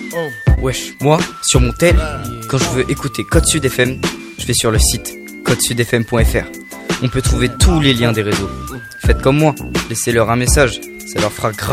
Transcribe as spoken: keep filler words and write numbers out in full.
Wesh, moi, sur mon tel, quand je veux écouter Code Sud F M, je vais sur le site code sud f m point f r. On peut trouver tous les liens des réseaux. Faites comme moi, laissez-leur un message, ça leur fera grave